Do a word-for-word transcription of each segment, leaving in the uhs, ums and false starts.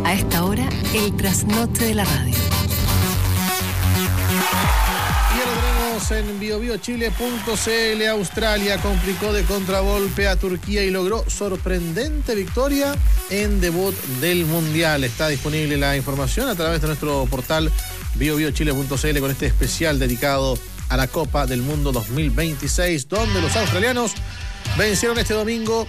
A esta hora, el trasnoche de la radio. Y ya lo tenemos en bio bio chile punto c l. Australia complicó de contragolpe a Turquía y logró sorprendente victoria en debut del Mundial. Está disponible la información a través de nuestro portal bio bio chile punto c l con este especial dedicado a la Copa del Mundo dos mil veintiséis, donde los australianos vencieron este domingo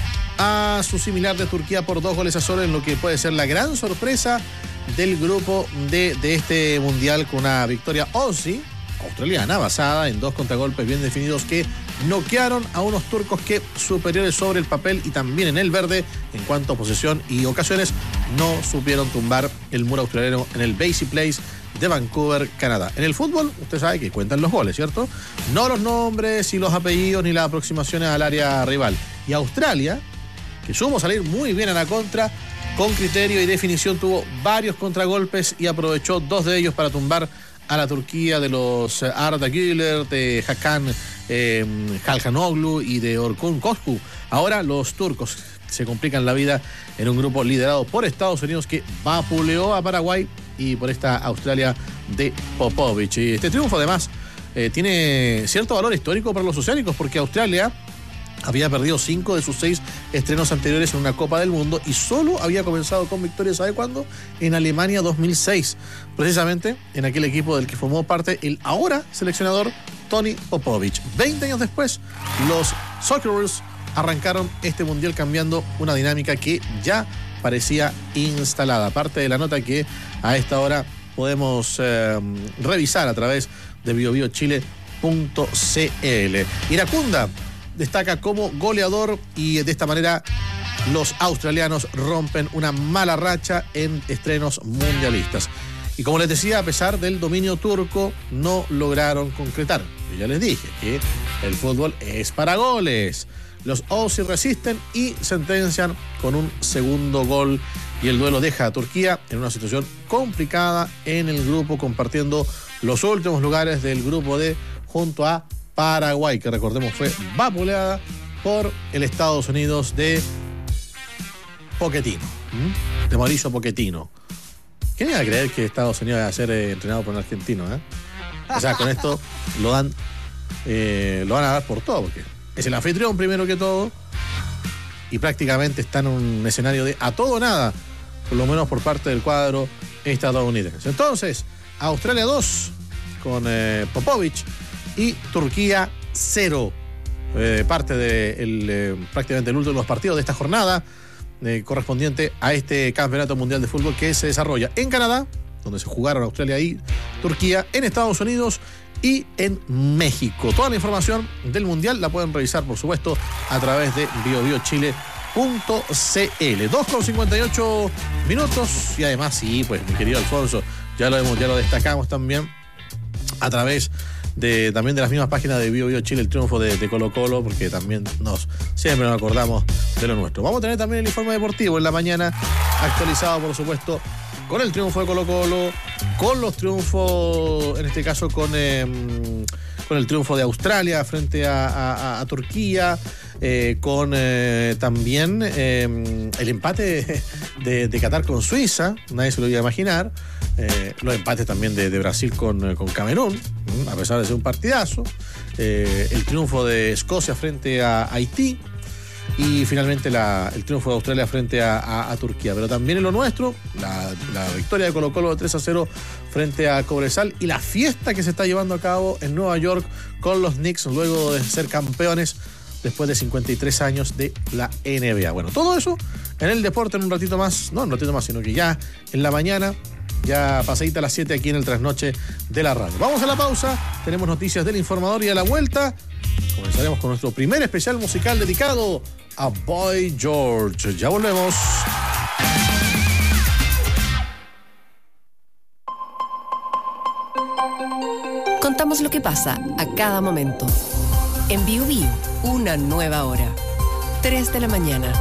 a su similar de Turquía por dos goles a cero en lo que puede ser la gran sorpresa del grupo de, de este Mundial, con una victoria Aussie, australiana, basada en dos contragolpes bien definidos que noquearon a unos turcos que, superiores sobre el papel y también en el verde en cuanto a posesión y ocasiones, no supieron tumbar el muro australiano en el Basie Place de Vancouver, Canadá. En el fútbol, usted sabe que cuentan los goles, ¿cierto? No los nombres y los apellidos ni las aproximaciones al área rival. Y Australia, que supo salir muy bien a la contra, con criterio y definición, tuvo varios contragolpes y aprovechó dos de ellos para tumbar a la Turquía de los Arda Güler, de Hakan eh, Calhanoglu y de Orkun Köşkü. Ahora los turcos se complican la vida en un grupo liderado por Estados Unidos, que vapuleó a Paraguay, y por esta Australia de Popovich. Y este triunfo además eh, tiene cierto valor histórico para los oceánicos, porque Australia había perdido cinco de sus seis estrenos anteriores en una Copa del Mundo y solo había comenzado con victorias, ¿sabe cuándo? En Alemania dos mil seis, precisamente en aquel equipo del que formó parte el ahora seleccionador Tony Popovich. veinte años después, los Socceroos arrancaron este mundial cambiando una dinámica que ya parecía instalada. Parte de la nota que a esta hora podemos eh, revisar a través de bio bio chile punto c l. Iracunda destaca como goleador y de esta manera los australianos rompen una mala racha en estrenos mundialistas. Y como les decía, a pesar del dominio turco, no lograron concretar. Yo ya les dije que el fútbol es para goles. Los Aussies resisten y sentencian con un segundo gol, y el duelo deja a Turquía en una situación complicada en el grupo, compartiendo los últimos lugares del grupo D junto a Paraguay, que recordemos fue vapuleada por el Estados Unidos de Pochettino, ¿Mm? de Mauricio Pochettino. ¿Quién iba a creer que Estados Unidos iba a ser eh, entrenado por un argentino? ¿eh? O sea, con esto lo dan, eh, lo van a dar por todo, porque es el anfitrión primero que todo y prácticamente está en un escenario de a todo o nada, por lo menos por parte del cuadro estadounidense. Entonces, Australia dos con eh, Popovich y Turquía cero. Eh, parte de el, eh, prácticamente el último de los partidos de esta jornada eh, correspondiente a este Campeonato Mundial de Fútbol que se desarrolla en Canadá, donde se jugaron Australia y Turquía, en Estados Unidos y en México. Toda la información del Mundial la pueden revisar, por supuesto, a través de bio bio chile punto c l. dos con cincuenta y ocho minutos. Y además, sí, pues, mi querido Alfonso, ya lo, hemos, ya lo destacamos también a través de también de las mismas páginas de Bio Bio Chile, el triunfo de, de Colo Colo, porque también nos siempre nos acordamos de lo nuestro. Vamos a tener también el informe deportivo en la mañana, actualizado, por supuesto, con el triunfo de Colo Colo, con los triunfos, en este caso con, eh, con el triunfo de Australia frente a, a, a Turquía, eh, con eh, también eh, el empate de, de Qatar con Suiza, nadie se lo iba a imaginar, eh, los empates también de, de Brasil con, con Camerún, a pesar de ser un partidazo, eh, el triunfo de Escocia frente a Haití, y finalmente la, el triunfo de Australia frente a, a, a Turquía. Pero también en lo nuestro, la, la victoria de Colo Colo de tres a cero frente a Cobresal, y la fiesta que se está llevando a cabo en Nueva York con los Knicks luego de ser campeones después de cincuenta y tres años de la N B A. Bueno, todo eso en el deporte en un ratito más, no en un ratito más, sino que ya en la mañana, ya pasadita a las siete aquí en el trasnoche de la radio. Vamos a la pausa, tenemos noticias del informador, y a la vuelta comenzaremos con nuestro primer especial musical dedicado a Boy George. Ya volvemos. Contamos lo que pasa a cada momento. En Bio Bio, una nueva hora. tres de la mañana.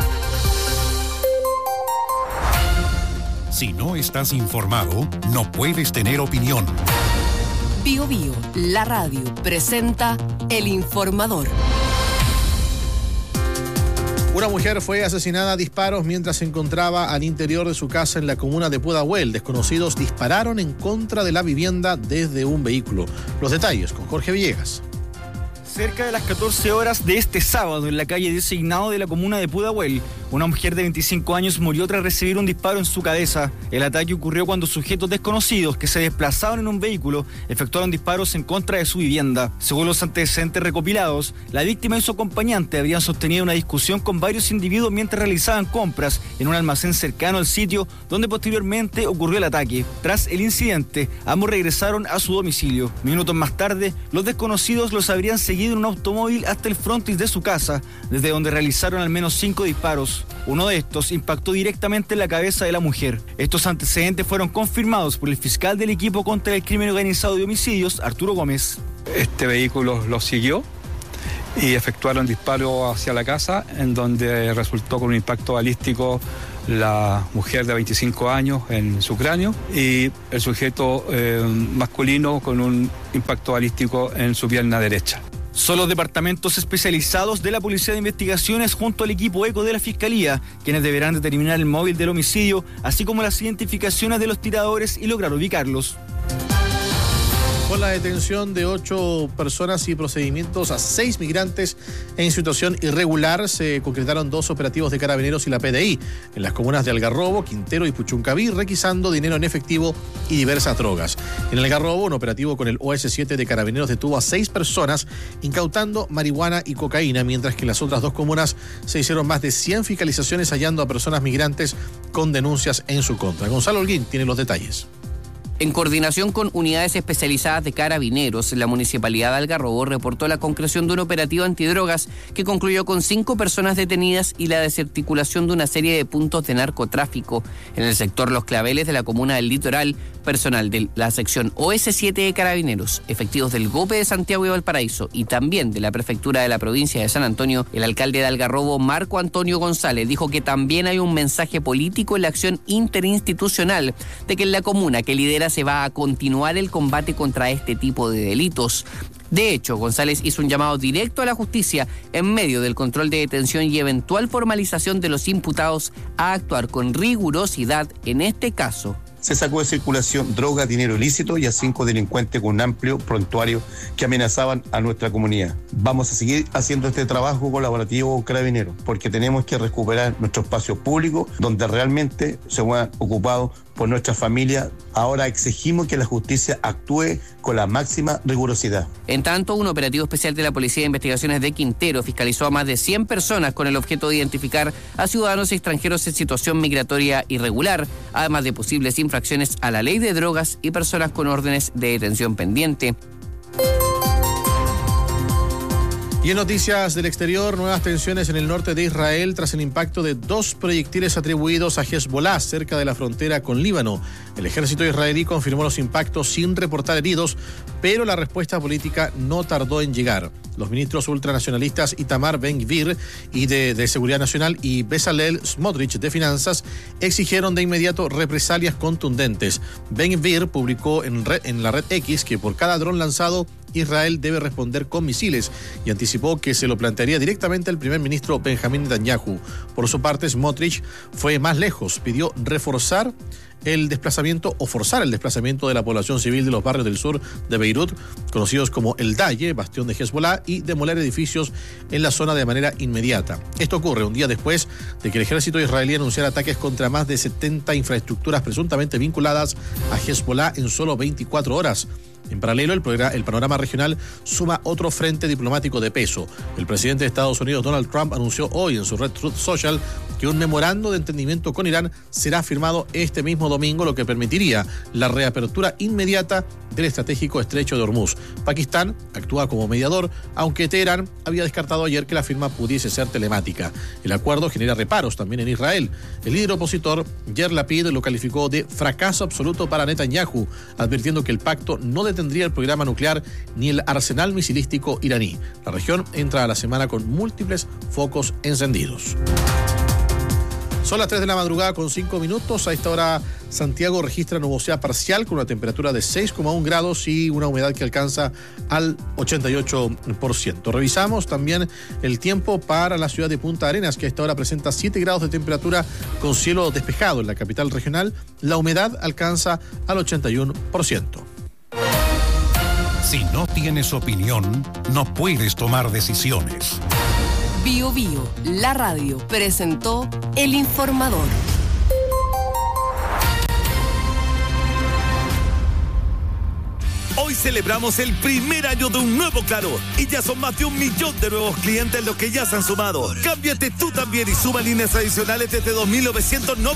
Si no estás informado, no puedes tener opinión. Bio Bio, la radio, presenta El Informador. Una mujer fue asesinada a disparos mientras se encontraba al interior de su casa en la comuna de Pudahuel. Desconocidos dispararon en contra de la vivienda desde un vehículo. Los detalles con Jorge Villegas. Cerca de las catorce horas de este sábado, en la calle Designado de la comuna de Pudahuel, una mujer de veinticinco años murió tras recibir un disparo en su cabeza. El ataque ocurrió cuando sujetos desconocidos que se desplazaban en un vehículo efectuaron disparos en contra de su vivienda. Según los antecedentes recopilados, la víctima y su acompañante habrían sostenido una discusión con varios individuos mientras realizaban compras en un almacén cercano al sitio donde posteriormente ocurrió el ataque. Tras el incidente, ambos regresaron a su domicilio. Minutos más tarde, los desconocidos los habrían seguido en un automóvil hasta el frontis de su casa, desde donde realizaron al menos cinco disparos. Uno de estos impactó directamente en la cabeza de la mujer. Estos antecedentes fueron confirmados por el fiscal del equipo contra el crimen organizado de homicidios, Arturo Gómez. Este vehículo los siguió y efectuaron disparos hacia la casa, en donde resultó con un impacto balístico la mujer de veinticinco años en su cráneo y el sujeto eh, masculino con un impacto balístico en su pierna derecha. Son los departamentos especializados de la Policía de Investigaciones junto al equipo ECO de la Fiscalía quienes deberán determinar el móvil del homicidio, así como las identificaciones de los tiradores y lograr ubicarlos. Con la detención de ocho personas y procedimientos a seis migrantes en situación irregular, se concretaron dos operativos de Carabineros y la P D I en las comunas de Algarrobo, Quintero y Puchuncaví, requisando dinero en efectivo y diversas drogas. En Algarrobo, un operativo con el O S siete de Carabineros detuvo a seis personas, incautando marihuana y cocaína, mientras que en las otras dos comunas se hicieron más de cien fiscalizaciones hallando a personas migrantes con denuncias en su contra. Gonzalo Holguín tiene los detalles. En coordinación con unidades especializadas de Carabineros, la Municipalidad de Algarrobo reportó la concreción de un operativo antidrogas que concluyó con cinco personas detenidas y la desarticulación de una serie de puntos de narcotráfico. En el sector Los Claveles de la comuna del Litoral, personal de la sección O S siete de Carabineros, efectivos del GOPE de Santiago y Valparaíso y también de la Prefectura de la provincia de San Antonio, el alcalde de Algarrobo, Marco Antonio González, dijo que también hay un mensaje político en la acción interinstitucional de que en la comuna que lidera se va a continuar el combate contra este tipo de delitos. De hecho, González hizo un llamado directo a la justicia en medio del control de detención y eventual formalización de los imputados a actuar con rigurosidad en este caso. Se sacó de circulación droga, dinero ilícito y a cinco delincuentes con un amplio prontuario que amenazaban a nuestra comunidad. Vamos a seguir haciendo este trabajo colaborativo con Carabineros porque tenemos que recuperar nuestro espacio público donde realmente se han ocupado por nuestra familia. Ahora exigimos que la justicia actúe con la máxima rigurosidad. En tanto, un operativo especial de la Policía de Investigaciones de Quintero fiscalizó a más de cien personas con el objeto de identificar a ciudadanos extranjeros en situación migratoria irregular, además de posibles infracciones a la ley de drogas y personas con órdenes de detención pendiente. Y en noticias del exterior, nuevas tensiones en el norte de Israel tras el impacto de dos proyectiles atribuidos a Hezbollah cerca de la frontera con Líbano. El ejército israelí confirmó los impactos sin reportar heridos, pero la respuesta política no tardó en llegar. Los ministros ultranacionalistas Itamar Ben-Gvir y de, de Seguridad Nacional y Bezalel Smotrich de Finanzas exigieron de inmediato represalias contundentes. Ben-Gvir publicó en, red, en la red X que por cada dron lanzado Israel debe responder con misiles y anticipó que se lo plantearía directamente al primer ministro Benjamín Netanyahu. Por su parte, Smotrich fue más lejos, pidió reforzar el desplazamiento o forzar el desplazamiento de la población civil de los barrios del sur de Beirut, conocidos como El Daye, bastión de Hezbollah, y demoler edificios en la zona de manera inmediata. Esto ocurre un día después de que el ejército israelí anunciara ataques contra más de setenta infraestructuras presuntamente vinculadas a Hezbollah en solo veinticuatro horas. En paralelo, el, programa, el panorama regional suma otro frente diplomático de peso. El presidente de Estados Unidos, Donald Trump, anunció hoy en su red Truth Social que un memorando de entendimiento con Irán será firmado este mismo domingo, lo que permitiría la reapertura inmediata del estratégico estrecho de Hormuz. Pakistán actúa como mediador, aunque Teherán había descartado ayer que la firma pudiese ser telemática. El acuerdo genera reparos también en Israel. El líder opositor, Yair Lapid, lo calificó de fracaso absoluto para Netanyahu, advirtiendo que el pacto no detendría el programa nuclear ni el arsenal misilístico iraní. La región entra a la semana con múltiples focos encendidos. Son las tres de la madrugada con cinco minutos. A esta hora Santiago registra nubosidad parcial con una temperatura de seis coma uno grados y una humedad que alcanza al ochenta y ocho por ciento. Revisamos también el tiempo para la ciudad de Punta Arenas, que a esta hora presenta siete grados de temperatura con cielo despejado en la capital regional. La humedad alcanza al ochenta y uno por ciento. Si no tienes opinión, no puedes tomar decisiones. Bio Bio, la radio, presentó El Informador. Hoy celebramos el primer año de un nuevo Claro y ya son más de un millón de nuevos clientes los que ya se han sumado. Cámbiate tú también y suma líneas adicionales desde dos mil novecientos noventa.